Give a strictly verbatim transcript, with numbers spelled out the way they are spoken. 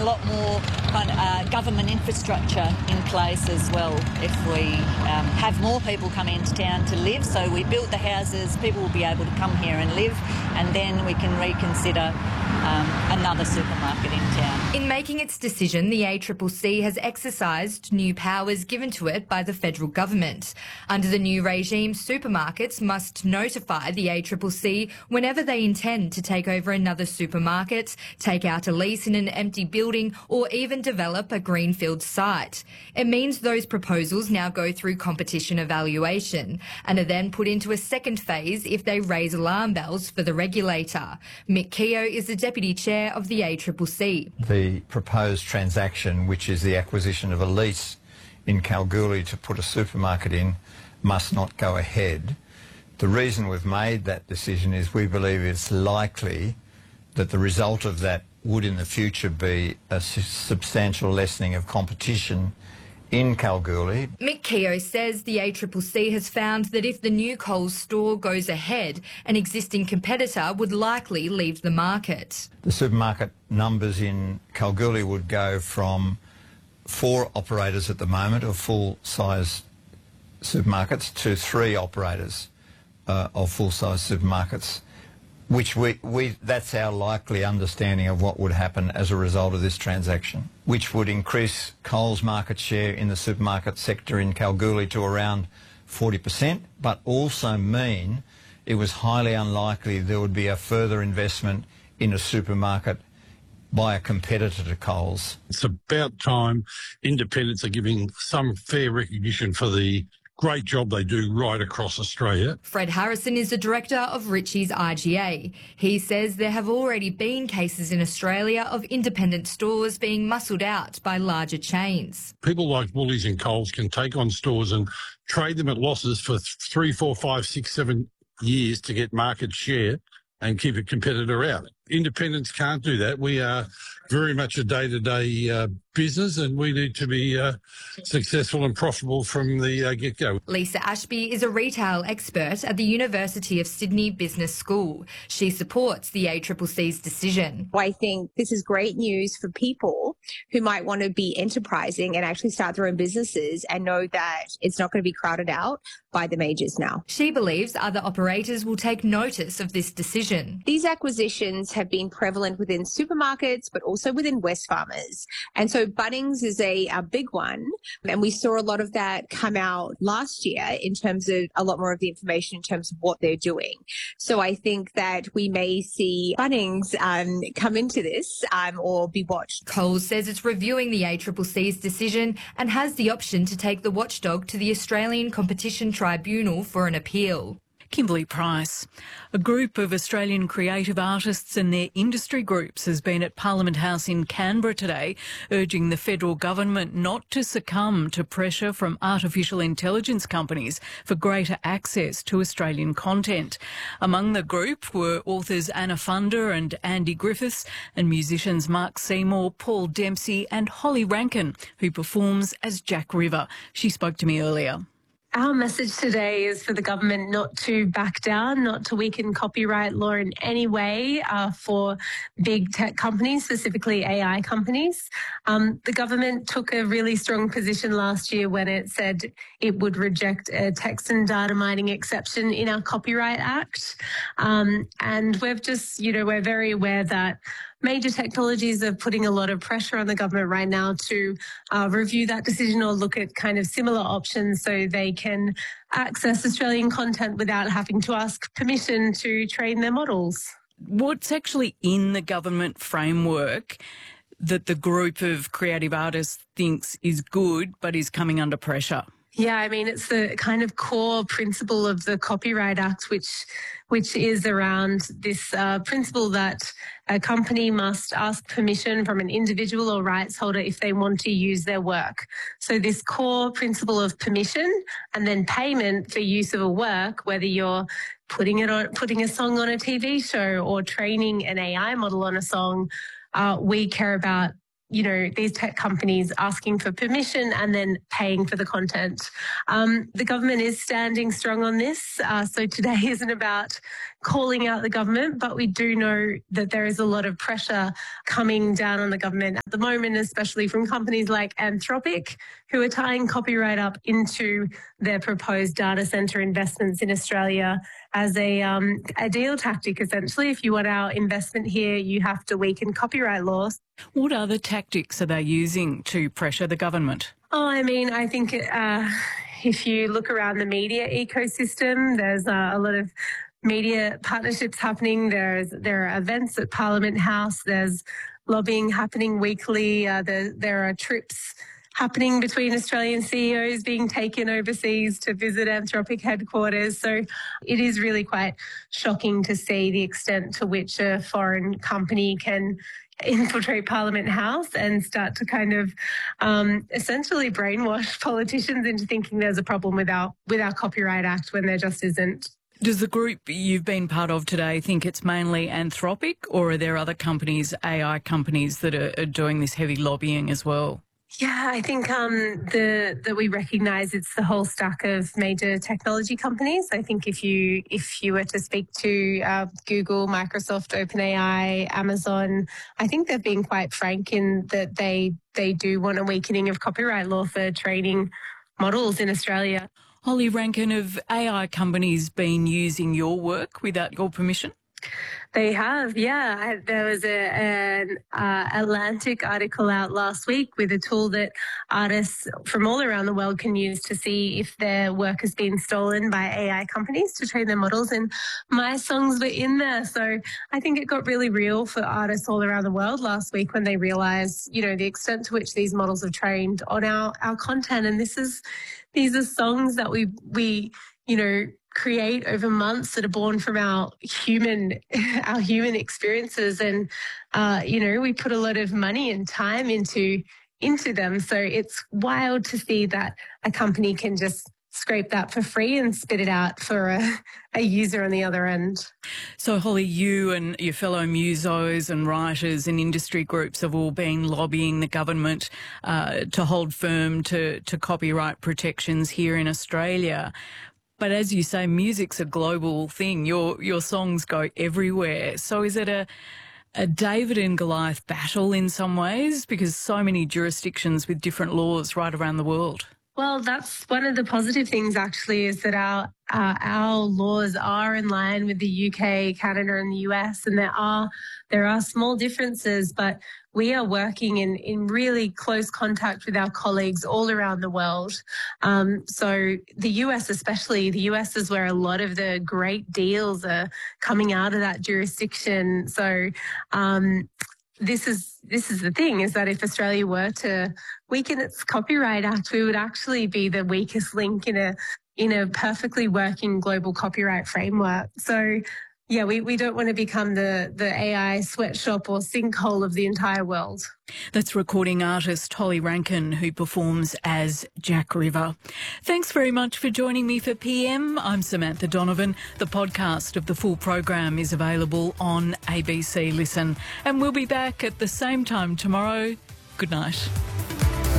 a lot more kind of, uh, government infrastructure in place as well if we um, have more people come into town to live. So we build the houses, people will be able to come here and live, and then we can reconsider um, another supermarket in town. In making its decision, the A C C C has exercised new powers given to it by the federal government. Under the new regime, supermarkets must notify the A C C C whenever they intend to take over another supermarket, take out a lease in an empty building, or even develop a greenfield site. It means those proposals now go through competition evaluation and are then put into a second phase if they raise alarm bells for the regulator. Mick Keogh is the Deputy Chair of the A C C C. The proposed transaction, which is the acquisition of a lease in Kalgoorlie to put a supermarket in, must not go ahead. The reason we've made that decision is we believe it's likely that the result of that would in the future be a substantial lessening of competition in Kalgoorlie. Mick Keogh says the A C C C has found that if the new Coles store goes ahead, an existing competitor would likely leave the market. The supermarket numbers in Kalgoorlie would go from four operators at the moment of full-size supermarkets to three operators uh, of full-size supermarkets, which we, we, that's our likely understanding of what would happen as a result of this transaction, which would increase Coles' market share in the supermarket sector in Kalgoorlie to around forty percent, but also mean it was highly unlikely there would be a further investment in a supermarket by a competitor to Coles. It's about time independents are giving some fair recognition for the great job they do right across Australia. Fred Harrison is the director of Ritchie's I G A. He says there have already been cases in Australia of independent stores being muscled out by larger chains. People like Woolies and Coles can take on stores and trade them at losses for three, four, five, six, seven years to get market share and keep a competitor out. Independents can't do that. We are very much a day-to-day uh, business, and we need to be uh, successful and profitable from the uh, get-go. Lisa Ashby is a retail expert at the University of Sydney Business School. She supports the A C C C's decision. I think this is great news for people who might want to be enterprising and actually start their own businesses and know that it's not going to be crowded out by the majors now. She believes other operators will take notice of this decision. These acquisitions have been prevalent within supermarkets, but also within Wesfarmers. And so Bunnings is a, a big one. And we saw a lot of that come out last year in terms of a lot more of the information in terms of what they're doing. So I think that we may see Bunnings um, come into this um, or be watched. Coles says it's reviewing the A C C C's decision and has the option to take the watchdog to the Australian Competition Tribunal for an appeal. Kimberly Price. A group of Australian creative artists and their industry groups has been at Parliament House in Canberra today, urging the federal government not to succumb to pressure from artificial intelligence companies for greater access to Australian content. Among the group were authors Anna Funder and Andy Griffiths and musicians Mark Seymour, Paul Dempsey and Holly Rankin, who performs as Jack River. She spoke to me earlier. Our message today is for the government not to back down, not to weaken copyright law in any way uh, for big tech companies, specifically A I companies. Um, the government took a really strong position last year when it said it would reject a text and data mining exception in our Copyright Act. Um, and we've just, you know, we're very aware that major technologies are putting a lot of pressure on the government right now to uh, review that decision or look at kind of similar options so they can access Australian content without having to ask permission to train their models. What's actually in the government framework that the group of creative artists thinks is good but is coming under pressure? Yeah, I mean, it's the kind of core principle of the Copyright Act, which which is around this uh, principle that a company must ask permission from an individual or rights holder if they want to use their work. So this core principle of permission and then payment for use of a work, whether you're putting it on, putting a song on a T V show or training an A I model on a song, uh, we care about, you know, these tech companies asking for permission and then paying for the content. Um, the government is standing strong on this. Uh, so today isn't about calling out the government, but we do know that there is a lot of pressure coming down on the government at the moment, especially from companies like Anthropic, who are tying copyright up into their proposed data centre investments in Australia as a, um, a deal tactic, essentially. If you want our investment here, you have to weaken copyright laws. What other tactics are they using to pressure the government? Oh, I mean, I think uh, if you look around the media ecosystem, there's uh, a lot of media partnerships happening. There's there are events at Parliament House. There's lobbying happening weekly. Uh, there, there are trips happening between Australian C E Os being taken overseas to visit Anthropic headquarters. So it is really quite shocking to see the extent to which a foreign company can infiltrate Parliament House and start to kind of um, essentially brainwash politicians into thinking there's a problem with our, with our Copyright Act when there just isn't. Does the group you've been part of today think it's mainly Anthropic, or are there other companies, A I companies, that are, are doing this heavy lobbying as well? Yeah, I think um, the that we recognise it's the whole stack of major technology companies. I think if you if you were to speak to uh, Google, Microsoft, OpenAI, Amazon, I think they've been quite frank in that they they do want a weakening of copyright law for training models in Australia. Holly Rankin, have A I companies been using your work without your permission? They have, yeah. I, there was a, an uh, Atlantic article out last week with a tool that artists from all around the world can use to see if their work has been stolen by A I companies to train their models. And my songs were in there. So I think it got really real for artists all around the world last week when they realised, you know, the extent to which these models have trained on our, our content. And this is, these are songs that we, we, you know, create over months that are born from our human, our human experiences. And, uh, you know, we put a lot of money and time into, into them. So it's wild to see that a company can just scrape that for free and spit it out for a, a user on the other end. So, Holly, you and your fellow musos and writers and industry groups have all been lobbying the government uh, to hold firm to, to copyright protections here in Australia. But as you say, music's a global thing. Your your songs go everywhere. So is it a a David and Goliath battle in some ways? Because so many jurisdictions with different laws right around the world. Well, that's one of the positive things, actually, is that our uh, our laws are in line with the U K, Canada and the U S, and there are there are small differences, but we are working in, in really close contact with our colleagues all around the world. Um, so the U S especially, the U S is where a lot of the great deals are coming out of that jurisdiction. So um, this is this is the thing, is that if Australia were to weaken its Copyright Act, we would actually be the weakest link in a in a perfectly working global copyright framework. So yeah, we, we don't want to become the, the A I sweatshop or sinkhole of the entire world. That's recording artist Holly Rankin, who performs as Jack River. Thanks very much for joining me for P M. I'm Samantha Donovan. The podcast of the full program is available on A B C Listen. And we'll be back at the same time tomorrow. Good night.